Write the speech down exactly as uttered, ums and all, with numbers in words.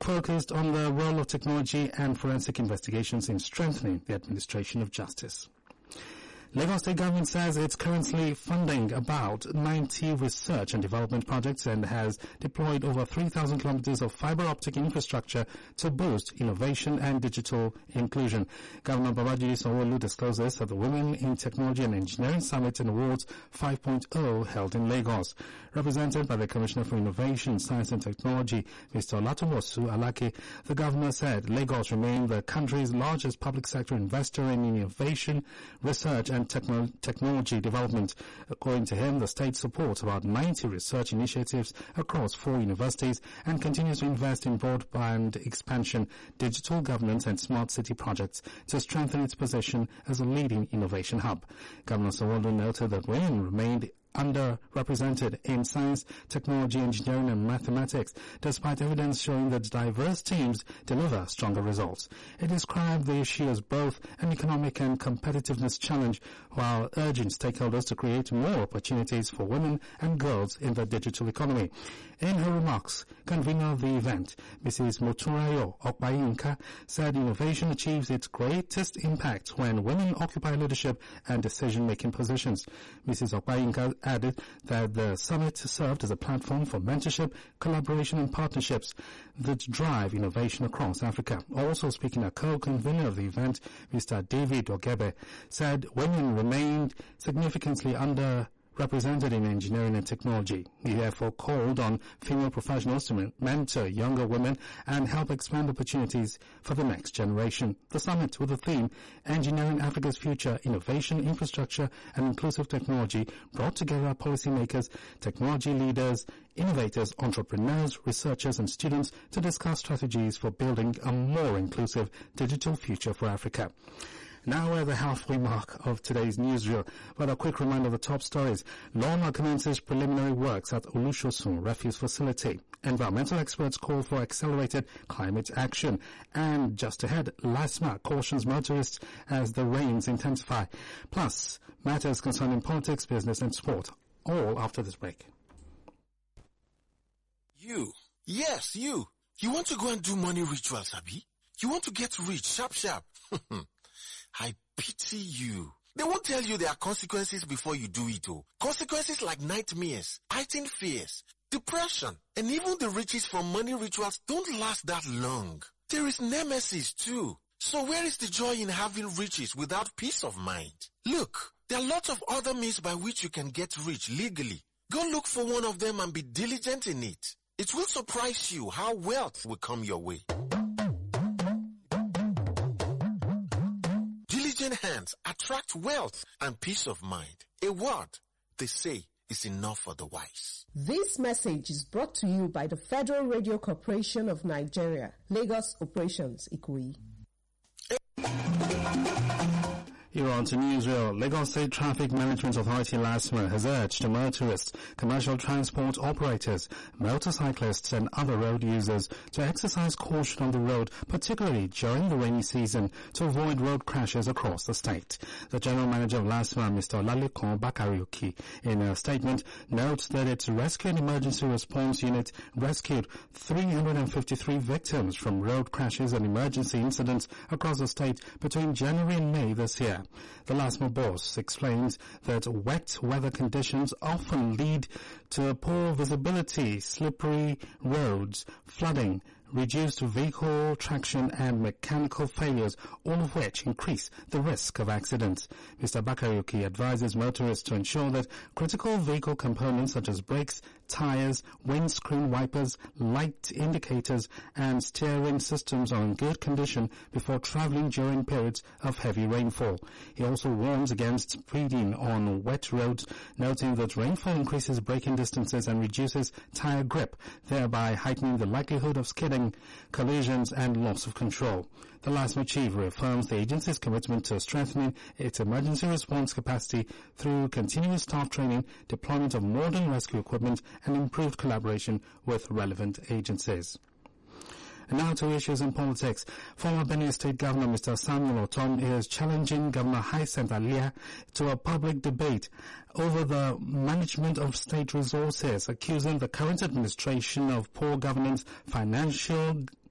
focused on the role of technology and forensic investigations in strengthening the administration of justice. Lagos State Government says it's currently funding about ninety research and development projects and has deployed over three thousand kilometers of fiber optic infrastructure to boost innovation and digital inclusion. Governor Babajide Sanwo-Olu discloses at the Women in Technology and Engineering Summit and Awards five point oh held in Lagos. Represented by the Commissioner for Innovation, Science and Technology, Mister Olatomosu Alake, the governor said Lagos remained the country's largest public sector investor in innovation, research and Techno- technology development. According to him, the state supports about ninety research initiatives across four universities and continues to invest in broadband expansion, digital governance and smart city projects to strengthen its position as a leading innovation hub. Governor Sanwo-Olu noted that women remained underrepresented in science, technology, engineering and mathematics, despite evidence showing that diverse teams deliver stronger results. He described the issue as both an economic and competitiveness challenge, while urging stakeholders to create more opportunities for women and girls in the digital economy. In her remarks, convener of the event, Missus Moturayo Okbayinka, said innovation achieves its greatest impact when women occupy leadership and decision-making positions. Missus Okbayinka added that the summit served as a platform for mentorship, collaboration and partnerships that drive innovation across Africa. Also speaking, a co-convener of the event, Mister David Ogebe, said women remained significantly under represented in engineering and technology. He therefore called on female professionals to mentor younger women and help expand opportunities for the next generation. The summit, with the theme Engineering Africa's Future, Innovation, Infrastructure and Inclusive Technology, brought together policymakers, technology leaders, innovators, entrepreneurs, researchers and students to discuss strategies for building a more inclusive digital future for Africa. Now we're at the halfway mark of today's newsreel, but a quick reminder of the top stories. Lorna commences preliminary works at Olusosun Refuse Facility. Environmental experts call for accelerated climate action. And just ahead, LASMA cautions motorists as the rains intensify. Plus, matters concerning politics, business and sport. All after this break. You. Yes, you. You want to go and do money rituals, Abi? You want to get rich, sharp, sharp. I pity you. They won't tell you there are consequences before you do it. Oh. Consequences like nightmares, heightened fears, depression, and even the riches from money rituals don't last that long. There is nemesis too. So where is the joy in having riches without peace of mind? Look, there are lots of other means by which you can get rich legally. Go look for one of them and be diligent in it. It will surprise you how wealth will come your way. Diligent hands attract wealth and peace of mind. A word, they say, is enough for the wise. This message is brought to you by the Federal Radio Corporation of Nigeria, Lagos Operations, Ikoyi. You're on to Newsreel. Lagos State Traffic Management Authority LASMA has urged motorists, commercial transport operators, motorcyclists and other road users to exercise caution on the road, particularly during the rainy season, to avoid road crashes across the state. The General Manager of LASMA, Mister Lalekon Bakariuki, in a statement, notes that its Rescue and Emergency Response Unit rescued three hundred fifty-three victims from road crashes and emergency incidents across the state between January and May this year. The LASMA boss explains that wet weather conditions often lead to poor visibility, slippery roads, flooding, reduced vehicle traction and mechanical failures, all of which increase the risk of accidents. Mister Bakariuki advises motorists to ensure that critical vehicle components such as brakes, tires, windscreen wipers, light indicators and steering systems are in good condition before traveling during periods of heavy rainfall. He also warns against speeding on wet roads, noting that rainfall increases braking distances and reduces tire grip, thereby heightening the likelihood of skidding, collisions and loss of control. The LASMA chief reaffirms the agency's commitment to strengthening its emergency response capacity through continuous staff training, deployment of modern rescue equipment and improved collaboration with relevant agencies. And now to issues in politics. Former Benue State Governor Mister Samuel Otom is challenging Governor Hyacinth Alia to a public debate over the management of state resources, accusing the current administration of poor governance, financial